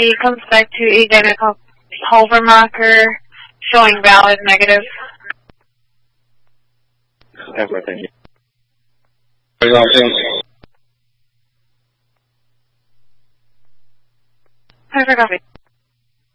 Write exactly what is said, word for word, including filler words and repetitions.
It comes back to identical Holver marker showing valid negative. Ever, thank you. Very well, thank you. Perfect copy.